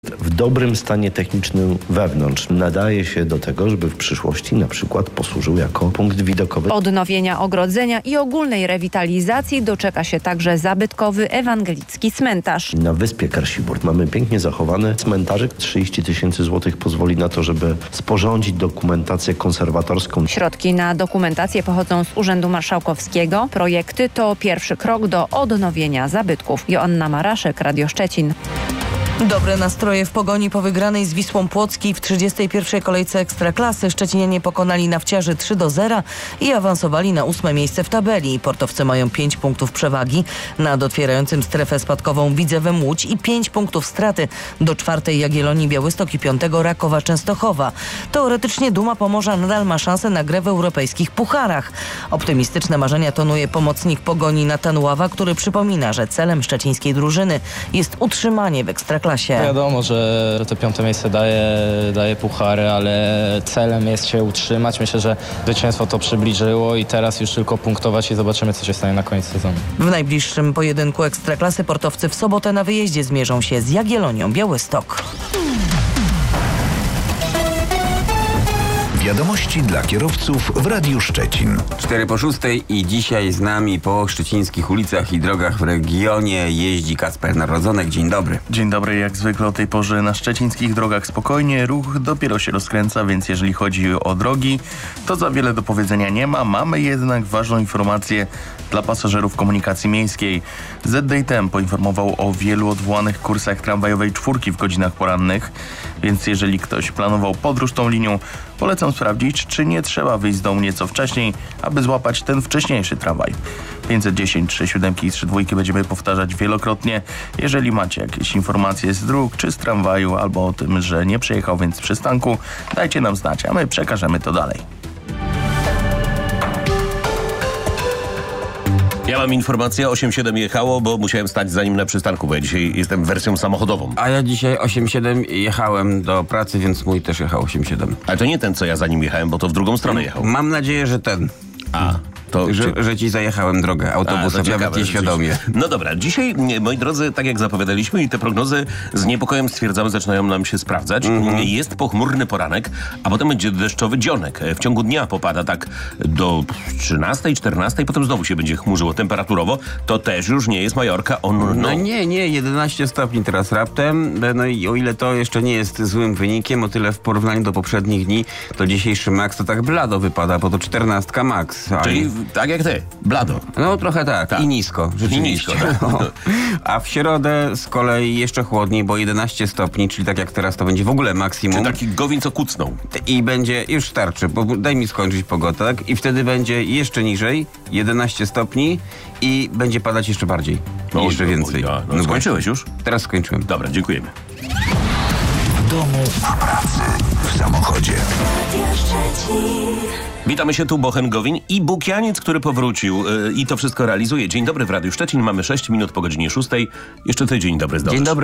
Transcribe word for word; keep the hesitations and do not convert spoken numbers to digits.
w dobrym stanie technicznym wewnątrz. Nadaje się do tego, żeby w przyszłości na przykład posłużył jako punkt widokowy. Odnowienia ogrodzenia i ogólnej rewitalizacji doczeka się także zabytkowy ewangelicki cmentarz. Na wyspie Karsiburt mamy pięknie zachowany cmentarzyk. trzydzieści tysięcy złotych pozwoli na to, żeby sporządzić dokumentację konserwatorską. Środki na dokumentację pochodzą z Urzędu Marszałkowskiego. Projekty to pierwszy krok do odnowienia zabytków. Joanna Maraszek, Radio Szczecin. Dobre nastroje w Pogoni po wygranej z Wisłą Płockiej w trzydziestej pierwszej kolejce Ekstraklasy. Szczecinianie pokonali Nawciarzy trzy do zera i awansowali na ósme miejsce w tabeli. Portowcy mają pięć punktów przewagi nad otwierającym strefę spadkową Widzewem Łódź i pięć punktów straty do czwartej Jagiellonii Białystok i piątego Rakowa Częstochowa. Teoretycznie Duma Pomorza nadal ma szansę na grę w europejskich pucharach. Optymistyczne marzenia tonuje pomocnik Pogoni Natan Ława, który przypomina, że celem szczecińskiej drużyny jest utrzymanie w Ekstraklasie. Wiadomo, że to piąte miejsce daje, daje puchary, ale celem jest się utrzymać. Myślę, że zwycięstwo to przybliżyło i teraz już tylko punktować i zobaczymy, co się stanie na koniec sezonu. W najbliższym pojedynku Ekstraklasy portowcy w sobotę na wyjeździe zmierzą się z Jagiellonią Białystok. Wiadomości dla kierowców w Radiu Szczecin. cztery po szóstej i dzisiaj z nami po szczecińskich ulicach i drogach w regionie jeździ Kacper Narodzonek. Dzień dobry. Dzień dobry, jak zwykle o tej porze na szczecińskich drogach spokojnie. Ruch dopiero się rozkręca, więc jeżeli chodzi o drogi, to za wiele do powiedzenia nie ma. Mamy jednak ważną informację dla pasażerów komunikacji miejskiej. Z D T M poinformował o wielu odwołanych kursach tramwajowej czwórki w godzinach porannych, więc jeżeli ktoś planował podróż tą linią, polecam sprawdzić, czy nie trzeba wyjść z domu nieco wcześniej, aby złapać ten wcześniejszy tramwaj. pięćset dziesięć, trzy siódemki i trzy dwójki będziemy powtarzać wielokrotnie. Jeżeli macie jakieś informacje z dróg, czy z tramwaju, albo o tym, że nie przejechał więc z przystanku, dajcie nam znać, a my przekażemy to dalej. Ja mam informację, osiem siedem jechało, bo musiałem stać za nim na przystanku, bo ja dzisiaj jestem wersją samochodową. A ja dzisiaj osiem siedem jechałem do pracy, więc mój też jechał osiem siedem. Ale to nie ten, co ja za nim jechałem, bo to w drugą stronę jechał. Mam nadzieję, że ten. A, to... Że, czy... że ci zajechałem drogę autobusem, nawet nieświadomie. No dobra, dzisiaj, moi drodzy, tak jak zapowiadaliśmy i te prognozy z niepokojem stwierdzamy, zaczynają nam się sprawdzać. Mm-hmm. Jest pochmurny poranek, a potem będzie deszczowy dzionek. W ciągu dnia popada tak do trzynastej, czternastej, potem znowu się będzie chmurzyło temperaturowo. To też już nie jest Majorka. On, no... no nie, nie, jedenaście stopni teraz raptem. No i o ile to jeszcze nie jest złym wynikiem, o tyle w porównaniu do poprzednich dni, to dzisiejszy maks to tak blado wypada, bo to czternastka maks. Czyli tak jak ty, blado. No trochę tak, tak. I nisko, rzeczywiście. I nisko, tak. No. A w środę z kolei jeszcze chłodniej, bo jedenaście stopni, czyli tak jak teraz to będzie w ogóle maksimum. Czyli taki Gowin, co kucnął. I będzie, już starczy, bo daj mi skończyć pogodę, tak? I wtedy będzie jeszcze niżej, jedenaście stopni i będzie padać jeszcze bardziej, no, jeszcze więcej. Ja, no, no skończyłeś już? Teraz skończyłem. Dobra, dziękujemy. W domu, w pracy, w samochodzie. Witamy się tu, Bochen Gowin i Bukianiec, który powrócił yy, i to wszystko realizuje. Dzień dobry w Radiu Szczecin. Mamy sześć minut po godzinie szóstej. Jeszcze ty dzień dobry zdobyć. Dzień dobry.